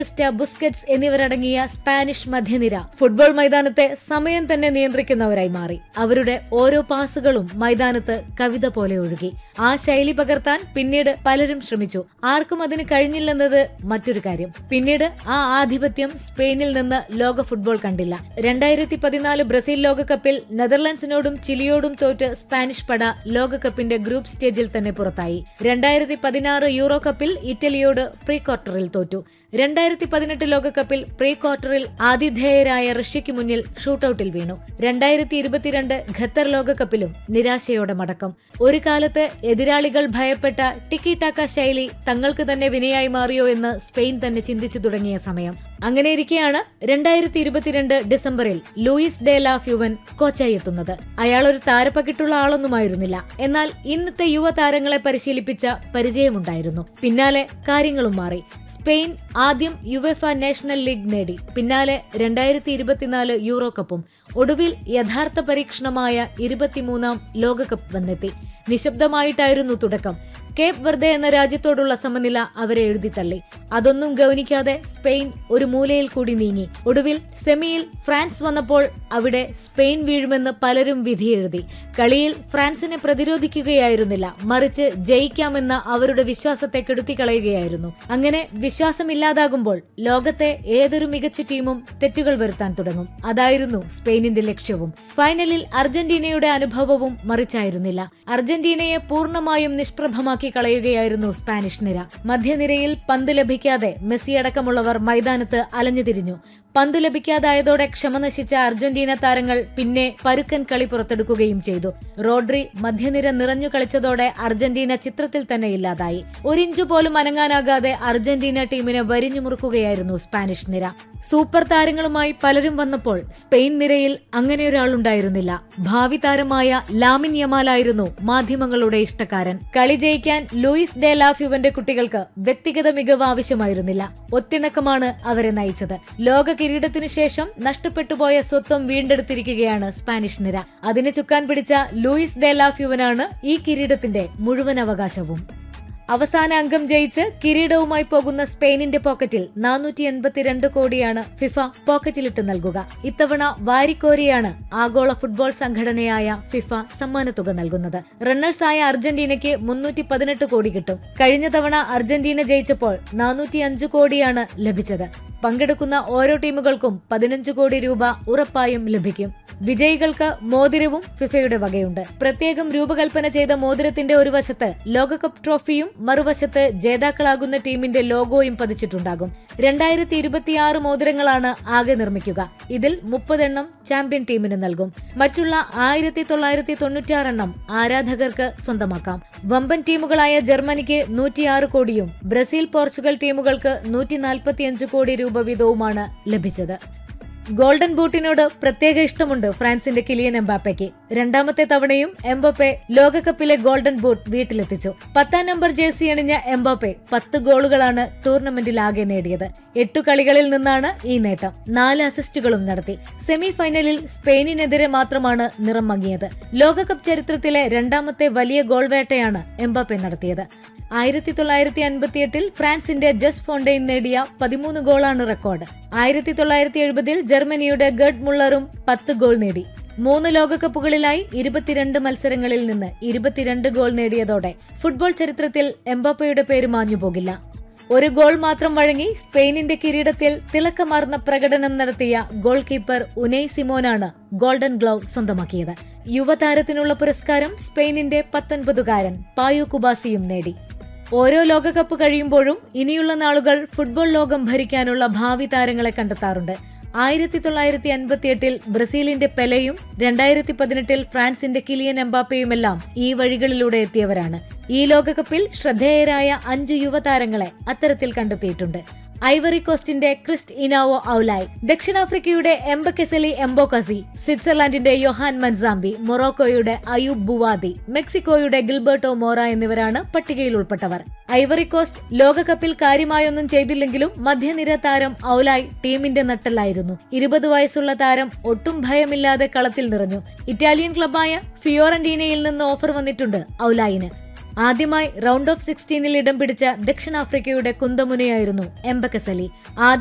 Busquets എന്നിവരടങ്ങിയ Spanish മധ്യനിര football മൈതാനത്തെ സമയം തന്നെ നിയന്ത്രിക്കുന്നവരായി മാറി. അവരുടെ ഓരോ പാസുകളും മൈതാനത്ത് കവിത പോലെ ഒഴുകി. ആ ശൈലി പകർത്താൻ പിന്നീട് പലരും ശ്രമിച്ചു. ആർക്കും അതിന് കഴിഞ്ഞില്ലെന്നത് മറ്റൊരു കാര്യം. പിന്നീട് ആ ആധിപത്യം സ്പെയിനിൽ നിന്ന് ലോക ഫുട്ബോൾ കണ്ടില്ല. 2014 ബ്രസീൽ ലോകകപ്പിൽ നെതർലൻഡ്സിനോടും ചിലിയോടും തോറ്റ് സ്പാനിഷ് പട ലോകകപ്പിന്റെ ഗ്രൂപ്പ് സ്റ്റേജിൽ തന്നെ പുറത്തായി. 2016 യൂറോ കപ്പിൽ ഇറ്റലിയോട് പ്രീ ക്വാർട്ടറിൽ തോറ്റു. 2018 ലോകകപ്പിൽ പ്രീ ക്വാർട്ടറിൽ ആതിഥേയരായ റഷ്യയ്ക്ക് മുന്നിൽ ഷൂട്ടൌട്ടിൽ വീണു. 2022 ഖത്തർ ലോകകപ്പിലും നിരാശയോടെ മടക്കം. ഒരു കാലത്ത് എതിരാളികൾ ഭയപ്പെട്ട ടിക്കി ടാക്ക ശൈലി തങ്ങൾക്ക് തന്നെ വിനയായി മാറിയോ എന്ന് സ്പെയിൻ തന്നെ ചിന്തിച്ചു തുടങ്ങിയ സമയം. അങ്ങനെയിരിക്കെയാണ് 2022 ഡിസംബറിൽ ലൂയിസ് ഡെ ലാ ഫ്യൂവൻ കോച്ചായി എത്തുന്നത്. അയാൾ ഒരു താരപ്പകിട്ടുള്ള ആളൊന്നുമായിരുന്നില്ല. എന്നാൽ ഇന്നത്തെ യുവതാരങ്ങളെ പരിശീലിപ്പിച്ച പരിചയമുണ്ടായിരുന്നു. പിന്നാലെ കാര്യങ്ങളും മാറി. സ്പെയിൻ ആദ്യം യുവേഫ നാഷണൽ ലീഗ് നേടി. പിന്നാലെ 2024 യൂറോ കപ്പും. ഒടുവിൽ യഥാർത്ഥ പരീക്ഷണമായ 23ാം ലോകകപ്പ് വന്നെത്തി. നിശബ്ദമായിട്ടായിരുന്നു തുടക്കം. കേപ്പ് വെർദെ എന്ന രാജ്യത്തോടുള്ള സമനില അവരെ എഴുതിത്തള്ളി. അതൊന്നും ഗൗനിക്കാതെ സ്പെയിൻ ഒരു മൂലയിൽ കൂടി നീങ്ങി. ഒടുവിൽ സെമിയിൽ ഫ്രാൻസ് വന്നപ്പോൾ അവിടെ സ്പെയിൻ വീഴുമെന്ന് പലരും വിധിയെഴുതി. കളിയിൽ ഫ്രാൻസിനെ പ്രതിരോധിക്കുകയായിരുന്നില്ല, മറിച്ച് ജയിക്കാമെന്ന അവരുടെ വിശ്വാസത്തെ കെടുത്തിക്കളയുകയായിരുന്നു. അങ്ങനെ വിശ്വാസമില്ലാതാകുമ്പോൾ ലോകത്തെ ഏതൊരു മികച്ച ടീമും തെറ്റുകൾ വരുത്താൻ തുടങ്ങും. അതായിരുന്നു സ്പെയിനിന്റെ ലക്ഷ്യവും. ഫൈനലിൽ അർജന്റീനയുടെ അനുഭവവും മറിച്ചായിരുന്നില്ല. അർജന്റീനയെ പൂർണ്ണമായും നിഷ്പ്രഭമാക്കി കളയുകയായിരുന്നു സ്പാനിഷ് നിര. മധ്യനിരയിൽ പന്ത് ലഭിക്കാതെ മെസ്സി അടക്കമുള്ളവർ മൈതാനത്ത് അലഞ്ഞുതിരിഞ്ഞു. പന്ത് ലഭിക്കാതായതോടെ ക്ഷമ നശിച്ച അർജന്റീന താരങ്ങൾ പിന്നെ പരുക്കൻ കളി പുറത്തെടുക്കുകയും ചെയ്തു. റോഡ്രി മധ്യനിര നിറഞ്ഞു കളിച്ചതോടെ അർജന്റീന ചിത്രത്തിൽ തന്നെ ഇല്ലാതായി. ഒരിഞ്ചു പോലും അനങ്ങാനാകാതെ അർജന്റീന ടീമിനെ വരിഞ്ഞു മുറുക്കുകയായിരുന്നു സ്പാനിഷ് നിര. സൂപ്പർ താരങ്ങളുമായി പലരും വന്നപ്പോൾ സ്പെയിൻ നിരയിൽ അങ്ങനെയൊരാളുണ്ടായിരുന്നില്ല. ഭാവി താരമായ ലാമിൻ യമാലായിരുന്നു മാധ്യമങ്ങളുടെ ഇഷ്ടക്കാരൻ. കളി ജയിക്കാൻ ലൂയിസ് ഡെ ലാ ഫ്യൂവന്റെ കുട്ടികൾക്ക് വ്യക്തിഗത മികവ് ആവശ്യമായിരുന്നില്ല. ഒത്തിണക്കമാണ് അവരെ നയിച്ചത്. ലോക കിരീടത്തിനു ശേഷം നഷ്ടപ്പെട്ടുപോയ സ്വത്വം വീണ്ടെടുത്തിരിക്കുകയാണ് സ്പാനിഷ് നിര. അതിന് ചുക്കാൻ പിടിച്ച ലൂയിസ് ഡെ ലാ ഫ്യൂവനാണ് ഈ കിരീടത്തിന്റെ മുഴുവൻ അവകാശവും. അവസാന അംഗം ജയിച്ച് കിരീടവുമായി പോകുന്ന സ്പെയിനിന്റെ പോക്കറ്റിൽ 482 കോടിയാണ് ഫിഫ പോക്കറ്റിലിട്ട് നൽകുക. ഇത്തവണ വാരിക്കോരിയാണ് ആഗോള ഫുട്ബോൾ സംഘടനയായ ഫിഫ സമ്മാനത്തുക നൽകുന്നത്. റണ്ണേഴ്സായ അർജന്റീനയ്ക്ക് 318 കോടി കിട്ടും. കഴിഞ്ഞ തവണ അർജന്റീന ജയിച്ചപ്പോൾ 405 കോടിയാണ് ലഭിച്ചത്. പങ്കെടുക്കുന്ന ഓരോ ടീമുകൾക്കും 15 കോടി രൂപ ഉറപ്പായും ലഭിക്കും. വിജയികൾക്ക് മോതിരവും ഫിഫയുടെ വകയുണ്ട്. പ്രത്യേകം രൂപകൽപ്പന ചെയ്ത മോതിരത്തിന്റെ ഒരു വശത്ത് ലോകകപ്പ് ട്രോഫിയും മറുവശത്ത് ജേതാക്കളാകുന്ന ടീമിന്റെ ലോഗോയും പതിച്ചിട്ടുണ്ടാകും. 2026 മോതിരങ്ങളാണ് ആകെ നിർമ്മിക്കുക. ഇതിൽ 30 എണ്ണം ചാമ്പ്യൻ ടീമിന് നൽകും. മറ്റുള്ള 1996 എണ്ണം ആരാധകർക്ക് സ്വന്തമാക്കാം. വമ്പൻ ടീമുകളായ ജർമ്മനിക്ക് 106 കോടിയും ബ്രസീൽ, പോർച്ചുഗൽ ടീമുകൾക്ക് 145 കോടി രൂപ വീതവുമാണ് ലഭിച്ചത്. ഗോൾഡൻ ബൂട്ടിനോട് പ്രത്യേക ഇഷ്ടമുണ്ട് ഫ്രാൻസിന്റെ കിലിയൻ എംബാപ്പയ്ക്ക്. രണ്ടാമത്തെ തവണയും എംബാപ്പെ ലോകകപ്പിലെ golden boot വീട്ടിലെത്തിച്ചു. 10ാം number jersey അണിഞ്ഞ Mbappe 10 ഗോളുകളാണ് ടൂർണമെന്റിൽ ആകെ നേടിയത്. 8 കളികളിൽ നിന്നാണ് ഈ നേട്ടം. 4 അസിസ്റ്റുകളും നടത്തി. സെമി ഫൈനലിൽ സ്പെയിനിനെതിരെ മാത്രമാണ് നിറം മങ്ങിയത്. ലോകകപ്പ് ചരിത്രത്തിലെ രണ്ടാമത്തെ വലിയ ഗോൾ വേട്ടയാണ് എംബാപ്പെ നടത്തിയത്. 1958 ഫ്രാൻസിന്റെ ജസ് ഫോണ്ടെയിൻ നേടിയ 13 ഗോളാണ് റെക്കോർഡ്. 1970 ജർമ്മനിയുടെ ഗർഡ് മുള്ളറും 10 ഗോൾ നേടി. 3 ലോകകപ്പുകളിലായി 22 മത്സരങ്ങളിൽ നിന്ന് 22 ഗോൾ നേടിയതോടെ ഫുട്ബോൾ ചരിത്രത്തിൽ എംബാപ്പയുടെ പേര് മാഞ്ഞുപോകില്ല. ഒരു ഗോൾ മാത്രം വഴങ്ങി സ്പെയിനിന്റെ കിരീടത്തിൽ തിളക്കമാർന്ന പ്രകടനം നടത്തിയ goal keeper Unai സിമോനാണ് golden glove സ്വന്തമാക്കിയത്. യുവതാരത്തിനുള്ള പുരസ്കാരം സ്പെയിനിന്റെ 19കാരൻ പായോ കുബാസിയും നേടി. ഓരോ ലോകകപ്പ് കഴിയുമ്പോഴും ഇനിയുള്ള നാളുകൾ ഫുട്ബോൾ ലോകം ഭരിക്കാനുള്ള ഭാവി താരങ്ങളെ കണ്ടെത്താറുണ്ട്. 1958 ബ്രസീലിന്റെ പെലെയും 2018 ഫ്രാൻസിന്റെ കിലിയൻ എംബാപ്പയുമെല്ലാം ഈ വഴികളിലൂടെ എത്തിയവരാണ്. ഈ ലോകകപ്പിൽ ശ്രദ്ധേയരായ 5 യുവതാരങ്ങളെ അത്തരത്തിൽ കണ്ടെത്തിയിട്ടുണ്ട്. Ivory കോസ്റ്റിന്റെ Christ ഇനാവോ ഔലായ്, ദക്ഷിണാഫ്രിക്കയുടെ എംബക്കെസലി എംബോകസി, സ്വിറ്റ്സർലാൻഡിന്റെ Yohan മൻസാംബി, മൊറോക്കോയുടെ Ayub ബുവാദി, മെക്സിക്കോയുടെ Gilberto Vora എന്നിവരാണ് പട്ടികയിൽ ഉൾപ്പെട്ടവർ. ഐവറി കോസ്റ്റ് ലോകകപ്പിൽ കാര്യമായൊന്നും ചെയ്തില്ലെങ്കിലും മധ്യനിര താരം ഔലായ് ടീമിന്റെ നട്ടെല്ലായിരുന്നു. 20 വയസ്സുള്ള താരം ഒട്ടും ഭയമില്ലാതെ കളത്തിൽ നിറഞ്ഞു. ഇറ്റാലിയൻ ക്ലബായ ഫിയോറന്റീനയിൽ നിന്ന് ഓഫർ വന്നിട്ടുണ്ട് ഔലായിന്. ആദ്യമായി റൗണ്ട് ഓഫ് 16 ഇടം പിടിച്ച ദക്ഷിണാഫ്രിക്കയുടെ കുന്തമുനയായിരുന്നു എംബക്കസലി.